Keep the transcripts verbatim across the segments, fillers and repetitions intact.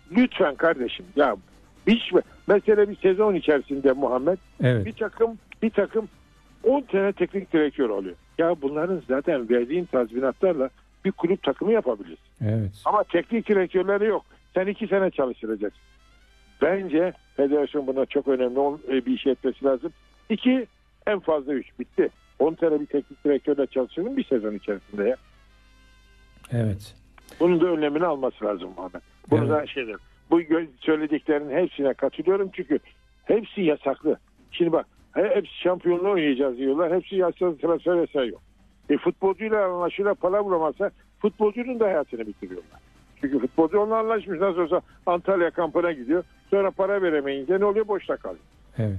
lütfen kardeşim ya hiç mi? Mesela bir sezon içerisinde Muhammed Evet. bir takım bir takım on tane teknik direktör oluyor. Ya bunların zaten verdiğin tazminatlarla bir kulüp takımı yapabiliriz. Evet. Ama teknik direktörleri yok. Sen iki sene çalıştıracaksın. Bence federasyon buna çok önemli bir iş etmesi lazım. İki, en fazla üç. Bitti. on tane bir teknik direktörle çalışırım bir sezon içerisinde ya. Evet. Bunun da önlemini alması lazım Muhammed. Bunu Evet. da şeyler. Bu söylediklerinin hepsine katılıyorum çünkü hepsi yasaklı. Şimdi bak hepsi şampiyonluğu oynayacağız diyorlar. Hepsi yasaklı, transfer vesaire yok. E, futbolcuyla anlaşıyla para vuramazsa futbolcunun da hayatını bitiriyorlar. Çünkü futbolcu onunla anlaşmış. Nasıl olsa Antalya kampına gidiyor. Sonra para veremeyince ne oluyor? Boşta kalıyor. Evet.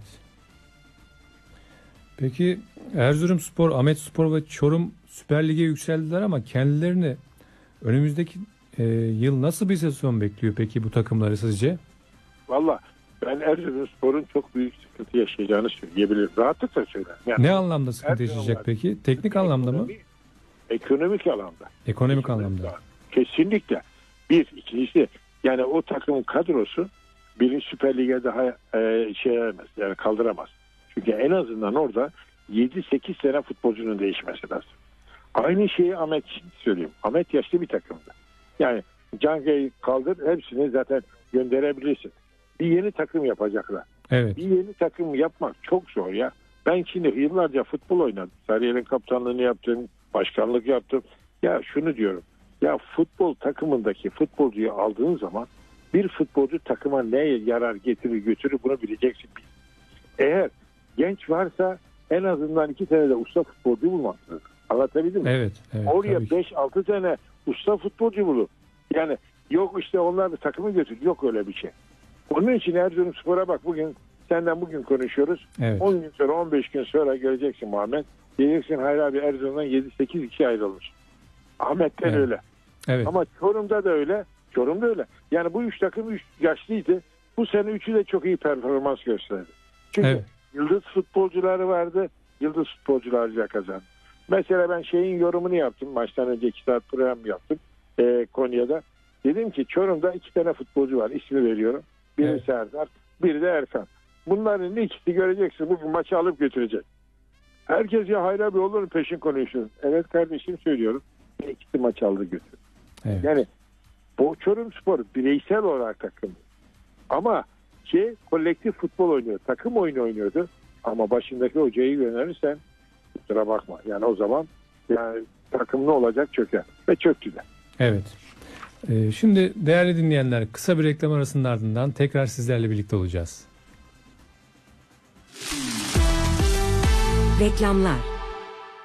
Peki Erzurumspor, Ahmetspor ve Çorum Süper Lig'e yükseldiler ama kendilerini önümüzdeki e, yıl nasıl bir sezon bekliyor peki bu takımları sizce? Valla ben Erzurumspor'un çok büyük sıkıntı yaşayacağını söyleyebilirim. Rahatlıkla söylerim. Yani Ne anlamda sıkıntı yaşayacak peki? Teknik anlamda mı? Ekonomik anlamda. Ekonomik anlamda. Kesinlikle. Bir, ikincisi yani o takımın kadrosu birinci Süper Lig'e daha e, şey yapamaz, yani kaldıramaz. Çünkü en azından orada yedi sekiz sene futbolcunun değişmesi lazım. Aynı şeyi Ahmet için söyleyeyim. Ahmet yaşlı bir takımdı. Yani Canga'yı kaldır hepsini zaten gönderebilirsin. Bir yeni takım yapacaklar. Evet. Bir yeni takım yapmak çok zor ya. Ben şimdi yıllarca futbol oynadım. Sarıyer'in kaptanlığını yaptım. Başkanlık yaptım. Ya şunu diyorum. Ya futbol takımındaki futbolcuyu aldığın zaman bir futbolcu takıma ne yarar getirir götürür bunu bileceksin. Eğer genç varsa en azından iki senede usta futbolcu bulmak lazım. Anlatabildim mi? Evet. evet Oraya beş altı tane usta futbolcu bulur. Yani yok işte onlar da takımı götür. Yok öyle bir şey. Onun için Erzurumspor'a bak bugün senden bugün konuşuyoruz. Evet. on gün sonra on beş gün sonra göreceksin Muhammed. Diyeceksin hayır abi Erzurum'dan yedi sekiz iki ayrılmış. Ahmet'ten Evet. öyle. Evet. Ama Çorum'da da öyle. Çorum'da öyle. Yani bu üç takım üç yaşlıydı. Bu sene üçü de çok iyi performans gösterdi. Çünkü Evet. yıldız futbolcuları vardı. Yıldız futbolcularla kazandı. Mesela ben şeyin yorumunu yaptım. Maçtan önce iki saat program yaptım. E, Konya'da. Dedim ki Çorum'da iki tane futbolcu var. İsmi veriyorum. Biri Evet. Serdar. Biri de Erkan. Bunların ikisi göreceksin. Bugün maçı alıp götürecek. Herkes ya hayır abi olur mu peşin konuşuyor. Evet kardeşim söylüyorum. İkisi maçı aldı götürdü. Evet. Yani bu Çorumspor bireysel olarak takım. Ama şey kolektif futbol oynuyor. Takım oyunu oynuyordu. Ama başındaki hocayı yönelirsen kusura bakma. Yani o zaman yani takım ne olacak çöker. Ve çöktü de. Evet. Ee, şimdi değerli dinleyenler kısa bir reklam arasının ardından tekrar sizlerle birlikte olacağız. Reklamlar.